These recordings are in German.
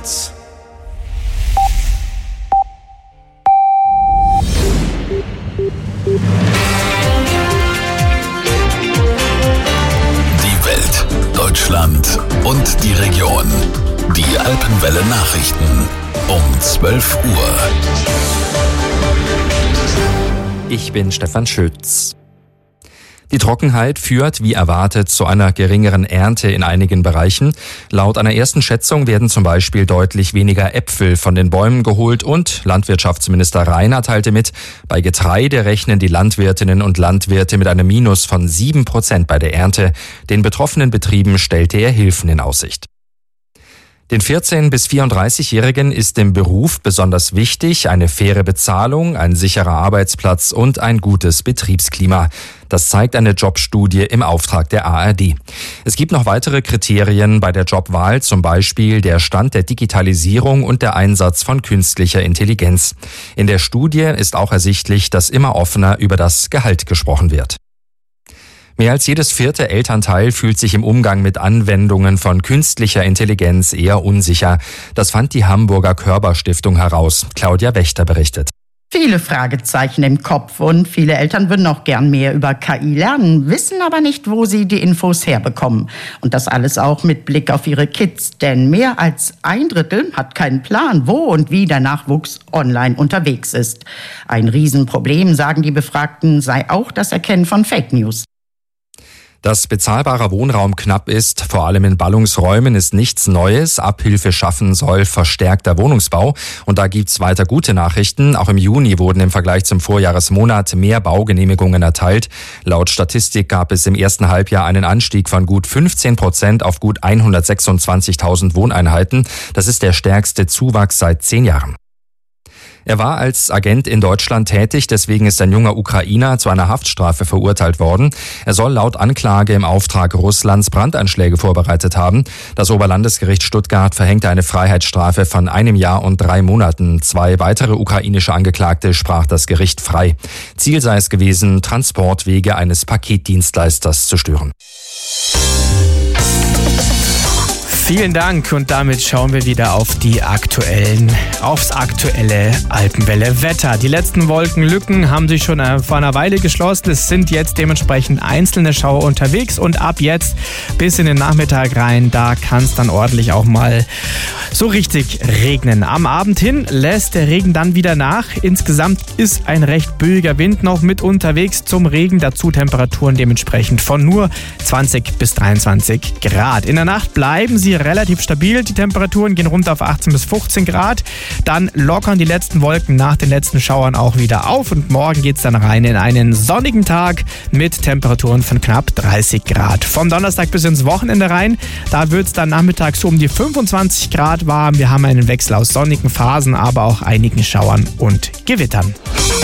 Schütz. Die Welt, Deutschland und die Region. Die Alpenwelle Nachrichten um 12 Uhr. Ich bin Stefan Schütz. Die Trockenheit führt, wie erwartet, zu einer geringeren Ernte in einigen Bereichen. Laut einer ersten Schätzung werden zum Beispiel deutlich weniger Äpfel von den Bäumen geholt und Landwirtschaftsminister Rainer teilte mit, bei Getreide rechnen die Landwirtinnen und Landwirte mit einem Minus von 7% bei der Ernte. Den betroffenen Betrieben stellte er Hilfen in Aussicht. Den 14- bis 34-Jährigen ist im Beruf besonders wichtig eine faire Bezahlung, ein sicherer Arbeitsplatz und ein gutes Betriebsklima. Das zeigt eine Jobstudie im Auftrag der ARD. Es gibt noch weitere Kriterien bei der Jobwahl, zum Beispiel der Stand der Digitalisierung und der Einsatz von künstlicher Intelligenz. In der Studie ist auch ersichtlich, dass immer offener über das Gehalt gesprochen wird. Mehr als jedes vierte Elternteil fühlt sich im Umgang mit Anwendungen von künstlicher Intelligenz eher unsicher. Das fand die Hamburger Körber-Stiftung heraus. Claudia Wächter berichtet. Viele Fragezeichen im Kopf und viele Eltern würden auch gern mehr über KI lernen, wissen aber nicht, wo sie die Infos herbekommen. Und das alles auch mit Blick auf ihre Kids, denn mehr als 1/3 hat keinen Plan, wo und wie der Nachwuchs online unterwegs ist. Ein Riesenproblem, sagen die Befragten, sei auch das Erkennen von Fake News. Dass bezahlbarer Wohnraum knapp ist, vor allem in Ballungsräumen, ist nichts Neues. Abhilfe schaffen soll verstärkter Wohnungsbau. Und da gibt's weiter gute Nachrichten. Auch im Juni wurden im Vergleich zum Vorjahresmonat mehr Baugenehmigungen erteilt. Laut Statistik gab es im ersten Halbjahr einen Anstieg von gut 15% auf gut 126.000 Wohneinheiten. Das ist der stärkste Zuwachs seit 10 Jahren. Er war als Agent in Deutschland tätig, deswegen ist ein junger Ukrainer zu einer Haftstrafe verurteilt worden. Er soll laut Anklage im Auftrag Russlands Brandanschläge vorbereitet haben. Das Oberlandesgericht Stuttgart verhängte eine Freiheitsstrafe von 1 Jahr und 3 Monaten. 2 weitere ukrainische Angeklagte sprach das Gericht frei. Ziel sei es gewesen, Transportwege eines Paketdienstleisters zu stören. Vielen Dank und damit schauen wir wieder aufs aktuelle Alpenwelle-Wetter. Die letzten Wolkenlücken haben sich schon vor einer Weile geschlossen. Es sind jetzt dementsprechend einzelne Schauer unterwegs und ab jetzt bis in den Nachmittag rein, da kann es dann ordentlich auch mal so richtig regnen. Am Abend hin lässt der Regen dann wieder nach. Insgesamt ist ein recht böiger Wind noch mit unterwegs zum Regen. Dazu Temperaturen dementsprechend von nur 20 bis 23 Grad. In der Nacht bleiben sie relativ stabil. Die Temperaturen gehen runter auf 18 bis 15 Grad. Dann lockern die letzten Wolken nach den letzten Schauern auch wieder auf und morgen geht es dann rein in einen sonnigen Tag mit Temperaturen von knapp 30 Grad. Vom Donnerstag bis ins Wochenende rein, da wird es dann nachmittags so um die 25 Grad warm. Wir haben einen Wechsel aus sonnigen Phasen, aber auch einigen Schauern und Gewittern.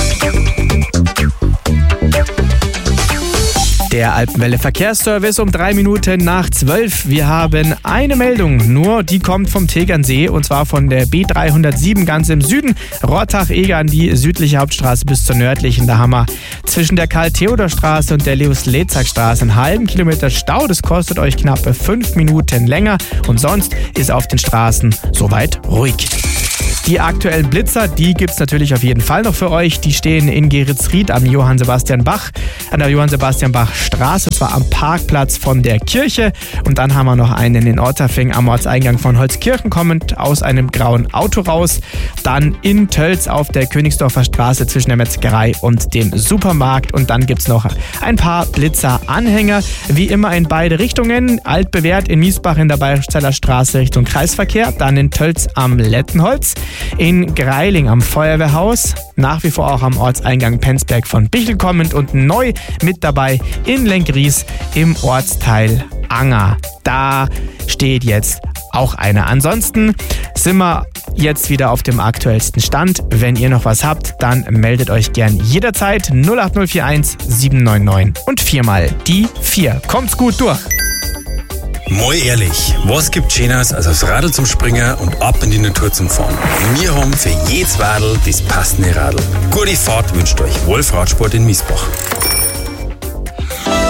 Der Alpenwelle Verkehrsservice um 3 Minuten nach 12. Wir haben eine Meldung, nur die kommt vom Tegernsee und zwar von der B307 ganz im Süden. Rottach-Egern, die südliche Hauptstraße bis zur nördlichen. Da haben wir zwischen der Karl-Theodor-Straße und der Leos-Lezak-Straße einen halben Kilometer Stau. Das kostet euch knappe 5 Minuten länger und sonst ist auf den Straßen soweit ruhig. Die aktuellen Blitzer, die gibt's natürlich auf jeden Fall noch für euch. Die stehen in Geretsried an der Johann Sebastian Bach Straße, zwar am Parkplatz von der Kirche. Und dann haben wir noch einen in Otterfing am Ortseingang von Holzkirchen kommend aus einem grauen Auto raus. Dann in Tölz auf der Königsdorfer Straße zwischen der Metzgerei und dem Supermarkt. Und dann gibt's noch ein paar Blitzer-Anhänger. Wie immer in beide Richtungen. Altbewährt in Miesbach in der Bayersteller Straße Richtung Kreisverkehr. Dann in Tölz am Lettenholz. In Greiling am Feuerwehrhaus, nach wie vor auch am Ortseingang Penzberg von Bichl kommend und neu mit dabei in Lenkries im Ortsteil Anger. Da steht jetzt auch einer. Ansonsten sind wir jetzt wieder auf dem aktuellsten Stand. Wenn ihr noch was habt, dann meldet euch gern jederzeit 08041 799 und 4 mal die 4. Kommt's gut durch! Mal ehrlich, was gibt Schöneres als aufs Radl zum Springen und ab in die Natur zum Fahren? Wir haben für jedes Radl das passende Radl. Gute Fahrt wünscht euch Wolf Radsport in Miesbach.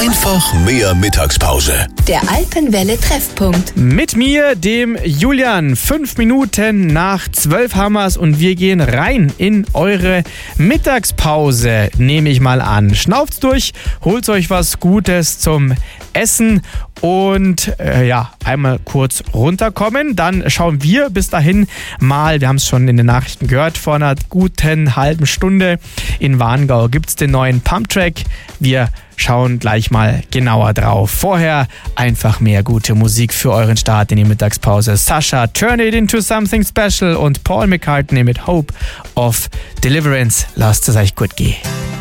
Einfach mehr Mittagspause. Der Alpenwelle Treffpunkt. Mit mir, dem Julian. 5 Minuten nach 12 haben wir's und wir gehen rein in eure Mittagspause, nehme ich mal an. Schnauft's durch, holt euch was Gutes zum Essen und einmal kurz runterkommen. Dann schauen wir bis dahin mal, wir haben es schon in den Nachrichten gehört, vor einer guten halben Stunde in Warngau gibt es den neuen Pumptrack. Wir schauen gleich mal genauer drauf. Vorher einfach mehr gute Musik für euren Start in die Mittagspause. Sasha, Turn It Into Something Special und Paul McCartney mit Hope of Deliverance. Lasst es euch gut gehen.